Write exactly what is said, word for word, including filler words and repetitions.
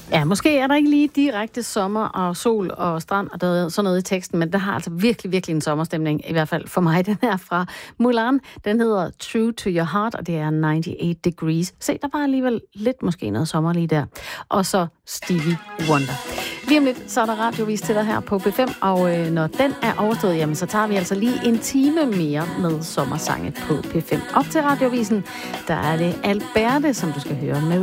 Ja, måske er der ikke lige direkte sommer og sol og strand og der, sådan noget i teksten, men der har altså virkelig, virkelig en sommerstemning, i hvert fald for mig. Den er fra Mulan. Den hedder True to Your Heart, og det er nioghalvfems degrees. Se, der var alligevel lidt måske noget sommer lige der. Og så Stevie Wonder. Lige om lidt, så er der radiovis til dig her på B fem, og øh, når den er overstået, jamen, så tager vi altså lige en time mere med sommersange på P fem. Op til radiovisen, der er det Alberte, som du skal høre med